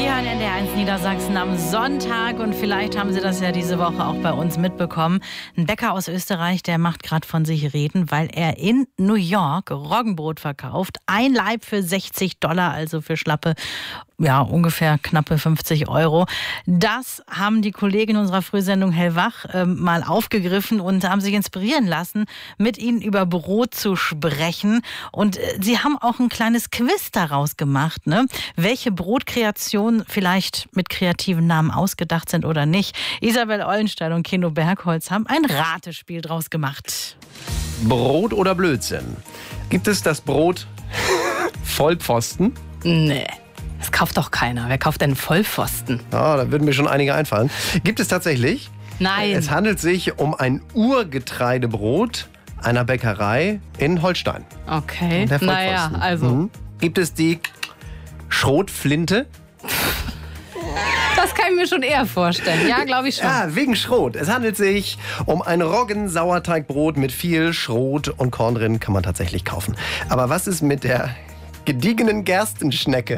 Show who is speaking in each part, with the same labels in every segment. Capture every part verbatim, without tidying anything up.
Speaker 1: Sie hören N D R eins Niedersachsen am Sonntag und vielleicht haben Sie das ja diese Woche auch bei uns mitbekommen. Ein Bäcker aus Österreich, der macht gerade von sich reden, weil er in New York Roggenbrot verkauft. Ein Laib für sechzig Dollar, also für schlappe, ja ungefähr knappe fünfzig Euro. Das haben die Kollegen unserer Frühsendung Hellwach äh, mal aufgegriffen und haben sich inspirieren lassen, mit ihnen über Brot zu sprechen. Und äh, sie haben auch ein kleines Quiz daraus gemacht, ne? Welche Brotkreationen vielleicht mit kreativen Namen ausgedacht sind oder nicht. Isabel Ollenstein und Keno Bergholz haben ein Ratespiel draus gemacht.
Speaker 2: Brot oder Blödsinn? Gibt es das Brot Vollpfosten?
Speaker 3: Nee, das kauft doch keiner. Wer kauft denn Vollpfosten?
Speaker 2: Ja, da würden mir schon einige einfallen. Gibt es tatsächlich?
Speaker 3: Nein.
Speaker 2: Es handelt sich um ein Urgetreidebrot einer Bäckerei in Holstein.
Speaker 3: Okay,
Speaker 2: Der
Speaker 3: naja,
Speaker 2: Vollpfosten.
Speaker 3: also.
Speaker 2: Mhm. Gibt es die Schrotflinte?
Speaker 3: Das kann ich mir schon eher vorstellen. Ja, glaube ich schon.
Speaker 2: Ja, wegen Schrot. Es handelt sich um ein Roggen-Sauerteigbrot mit viel Schrot und Korn drin, kann man tatsächlich kaufen. Aber was ist mit der gediegenen Gerstenschnecke?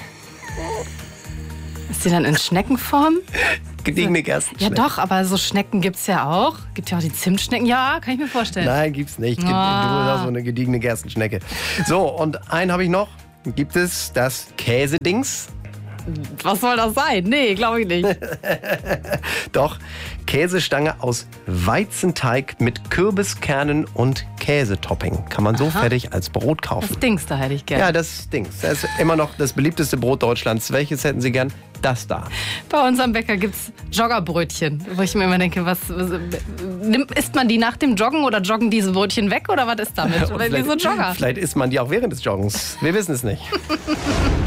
Speaker 3: Ist die dann in Schneckenform?
Speaker 2: Gediegene
Speaker 3: Ja
Speaker 2: Gerstenschnecke.
Speaker 3: doch, aber so Schnecken gibt es ja auch. Gibt ja auch die Zimtschnecken. Ja, kann ich mir vorstellen.
Speaker 2: Nein, gibt's nicht. Gibt
Speaker 3: Ah.
Speaker 2: nur so eine gediegene Gerstenschnecke. So, und einen habe ich noch. Gibt es das Käsedings?
Speaker 3: Was soll das sein? Nee, glaube ich nicht.
Speaker 2: Doch, Käsestange aus Weizenteig mit Kürbiskernen und Käsetopping. Kann man so
Speaker 3: Aha.
Speaker 2: fertig als Brot kaufen.
Speaker 3: Das Dings da hätte ich gerne.
Speaker 2: Ja, das Ding. Das ist immer noch das beliebteste Brot Deutschlands. Welches hätten Sie gern? Das da.
Speaker 3: Bei unserem Bäcker gibt es Joggerbrötchen, wo ich mir immer denke, was, was nimmt, isst man die nach dem Joggen oder joggen diese Brötchen weg oder was ist damit?
Speaker 2: Und
Speaker 3: Weil die so Jogger.
Speaker 2: vielleicht isst man die auch während des Joggens. Wir wissen es nicht.